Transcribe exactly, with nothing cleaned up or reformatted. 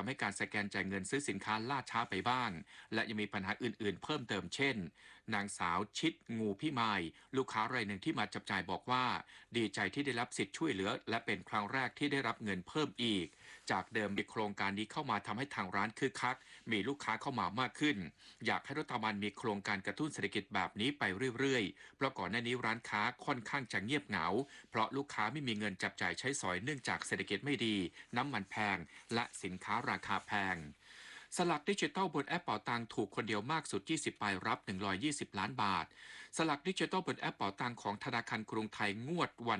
ำให้การสแกนจ่ายเงินซื้อสินค้าล่าช้าไปบ้างและยังมีปัญหาอื่นๆเพิ่มเติมเช่นนางสาวชิดงูพี่ไม้ลูกค้ารายหนึ่งที่มาจับจ่ายบอกว่าดีใจที่ได้รับสิทธิ์ช่วยเหลือและเป็นครั้งแรกที่ได้รับเงินเพิ่มอีกจากเดิมมีโครงการนี้เข้ามาทำให้ทางร้านคึกคักมีลูกค้าเข้ามามากขึ้นอยากให้รัฐบาลมีโครงการกระตุ้นเศรษฐกิจแบบนี้ไปเรื่อยๆเพราะก่อนหน้านี้ร้านค้าค่อนข้างจะเงียบเหงาเพราะลูกค้าไม่มีเงินจับจ่ายใช้สอยเนื่องจากเศรษฐกิจไม่ดีน้ำมันแพงและสินค้าราคาแพงสลากดิจิทัลบนแอปเป๋าตังถูกคนเดียวมากสุดยี่สิบใบรับหนึ่งร้อยยี่สิบล้านบาทสลากดิจิทัลบนแอปเป๋าตังของธนาคารกรุงไทยงวดวัน